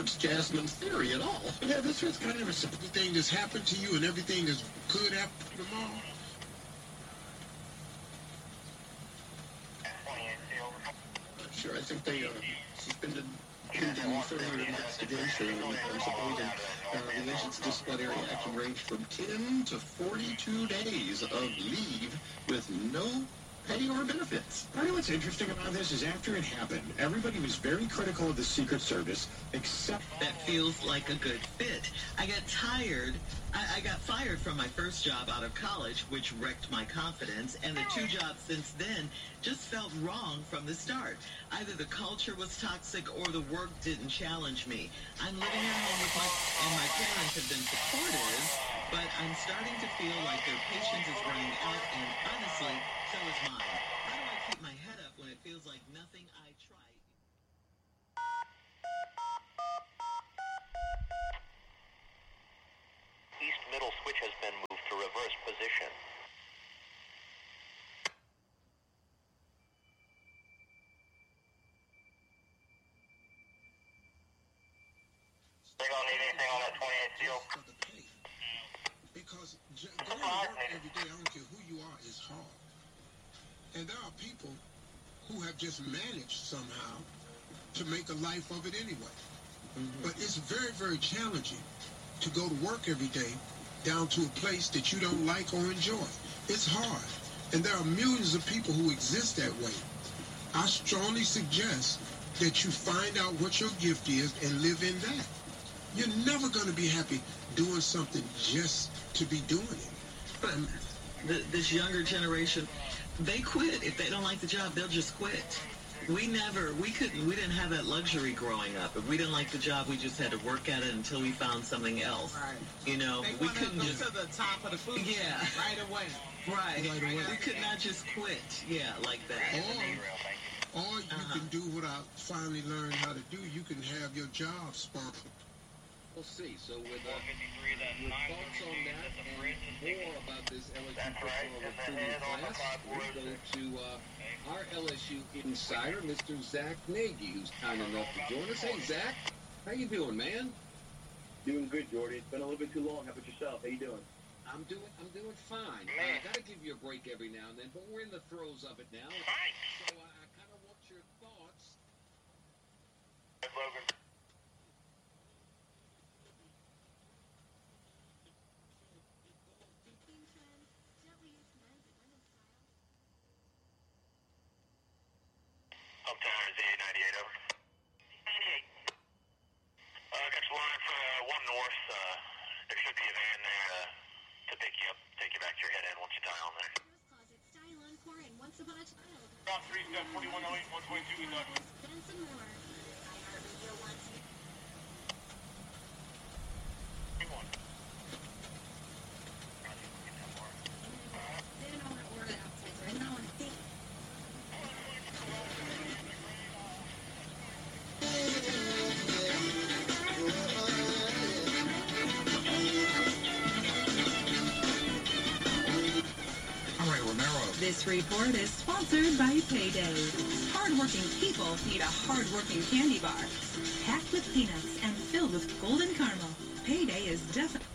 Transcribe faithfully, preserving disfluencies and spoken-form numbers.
supports Jasmine's theory at all. Yeah, this was kind of a simple thing that's happened to you and everything that could happen tomorrow. Sure, I think they uh, suspended pending further investigation and supposed uh, the nation's disciplinary action ranged from ten to forty-two days of leave with no pay or benefits. I know what's interesting about this is after it happened, everybody was very critical of the Secret Service, except... That feels like a good fit. I got tired. I, I got fired from my first job out of college, which wrecked my confidence, and the two jobs since then just felt wrong from the start. Either the culture was toxic or the work didn't challenge me. I'm living at home with my... and my parents have been supportive, but I'm starting to feel like their patience is running out, and honestly, so is mine. How do I keep my head up when it feels like nothing I tried? East middle switch has been moved to reverse position. They don't need anything on that twenty-eight seal. Because going to work every day, I don't care who you are, is hard. And there are people who have just managed somehow to make a life of it anyway. Mm-hmm. But it's very, very challenging to go to work every day down to a place that you don't like or enjoy. It's hard. And there are millions of people who exist that way. I strongly suggest that you find out what your gift is and live in that. You're never going to be happy doing something just to be doing it. But the, this younger generation, they quit. If they don't like the job, they'll just quit. We never, we couldn't, we didn't have that luxury growing up. If we didn't like the job, we just had to work at it until we found something else. Right. You know, they we couldn't go just to the top of the food yeah, chain right away. Right. Right away. We could not just quit. Yeah, like that. Or, or you Uh-huh. can do what I finally learned how to do. You can have your job sponsored. We'll see. So with, uh, with thoughts on that and more about this L S U football recruiting class, we go to uh, our L S U insider, Mister Zach Nagy, who's kind enough to join us. Hey, Zach, how you doing, man? Doing good, Jordy. It's been a little bit too long. How about yourself? How you doing? I'm doing, I'm doing fine. I uh, gotta give you a break every now and then, but we're in the throes of it now. So uh, I kind of want your thoughts. Logan. Uptown Z ninety-eight, over. ninety-eight. Uh, got you line for uh, one north. Uh, there should be a van there uh, to pick you up, take you back to your head end once you tie on there. Closet, style encore, and once upon a child. Drop three, step forty-one oh eight, one twenty-two, we done. And some more. iHeartRadio wants you. One. They don't know how to order outside, so I don't want to think. This report is sponsored by Payday. Hardworking people need a hardworking candy bar. Packed with peanuts and filled with golden caramel. Payday is definitely...